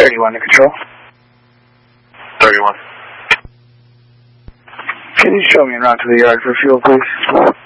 31 to control. 31. Can you show me en route to the yard for fuel, please?